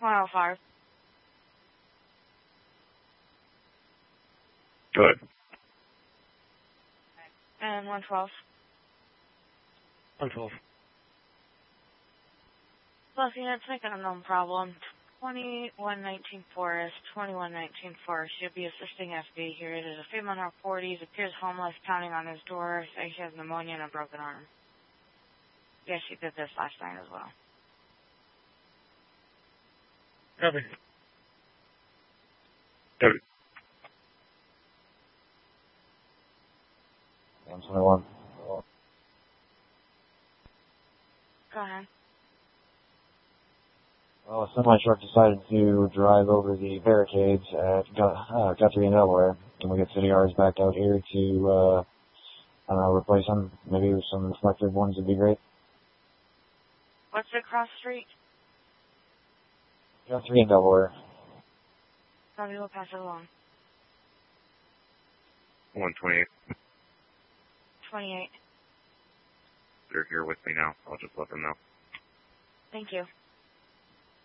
105. Go ahead. And 112. 112. Plus, it's like an unknown problem. 2119 Forest, 2119 Forest. She'll be assisting FB here. It is a female in her 40s, appears homeless, pounding on his door, saying she has pneumonia and a broken arm. Yes, she did this last night as well. Copy. Copy. 121. Go ahead. Well, a semi-truck decided to drive over the barricades at Guthrie and Delaware. Can we get city R's back out here to, I don't know, replace them? Maybe with some reflective ones would be great. What's the cross street? Guthrie and Delaware. Probably will pass it along. 128. 28. They're here with me now. I'll just let them know. Thank you.